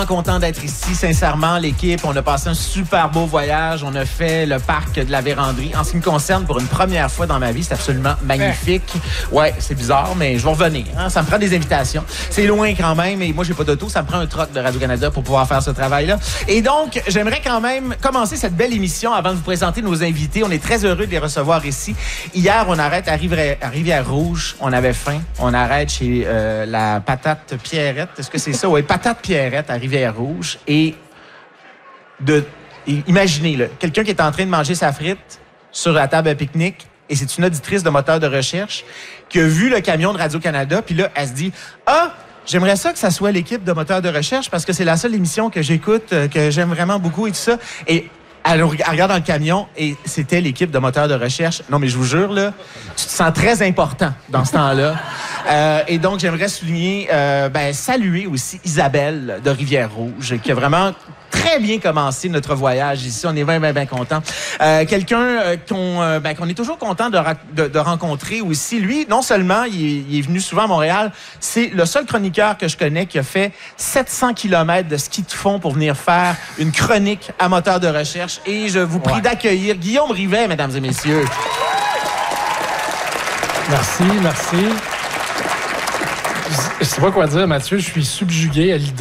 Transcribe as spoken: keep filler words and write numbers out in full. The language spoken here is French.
Content d'être ici, sincèrement, l'équipe. On a passé un super beau voyage. On a fait le parc de la Vérandrie. En ce qui me concerne, pour une première fois dans ma vie, c'est absolument magnifique. Ouais, c'est bizarre, mais je vais revenir. Hein? Ça me prend des invitations. C'est loin quand même, et moi, j'ai pas d'auto. Ça me prend un truck de Radio-Canada pour pouvoir faire ce travail-là. Et donc, j'aimerais quand même commencer cette belle émission avant de vous présenter nos invités. On est très heureux de les recevoir ici. Hier, on arrête à Rivière- à Rivière-Rouge. On avait faim. On arrête chez euh, la Patate Pierrette. Est-ce que c'est ça? Oui, Patate Pierrette à Rivière Rouge et de et imaginez là, quelqu'un qui est en train de manger sa frite sur la table à pique-nique et c'est une auditrice de moteur de recherche qui a vu le camion de Radio-Canada puis là elle se dit ah j'aimerais ça que ça soit l'équipe de moteur de recherche parce que c'est la seule émission que j'écoute euh, que j'aime vraiment beaucoup et tout ça et elle regarde dans le camion et c'était l'équipe de moteur de recherche. Non, mais je vous jure, là, tu te sens très important dans ce temps-là. Euh, et donc, j'aimerais souligner, euh, ben, saluer aussi Isabelle de Rivière-Rouge, qui a vraiment très bien commencé notre voyage ici. On est bien, bien, bien contents. Euh, quelqu'un euh, qu'on euh, ben, qu'on est toujours content de, ra- de, de rencontrer aussi. Lui, non seulement il est, il est venu souvent à Montréal, c'est le seul chroniqueur que je connais qui a fait sept cents kilomètres de ski de fond pour venir faire une chronique à moteur de recherche. Et je vous prie ouais. d'accueillir Guillaume Rivet, mesdames et messieurs. Merci, merci. Je sais pas quoi dire, Mathieu. Je suis subjugué à l'idée